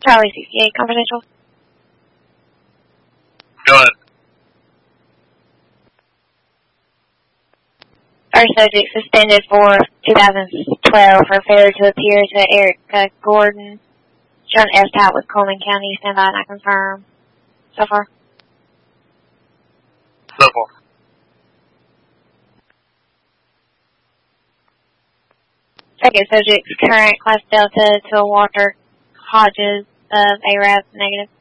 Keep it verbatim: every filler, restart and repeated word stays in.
Charlie sixty-eight, confidential. Go ahead. First subject suspended for two thousand twelve for failure to appear to Erica Gordon. John S. Tout with Coleman County. Stand by and I confirm. So far? So far. Second subject's current class Delta to Walter Hodges of A R A B, negative.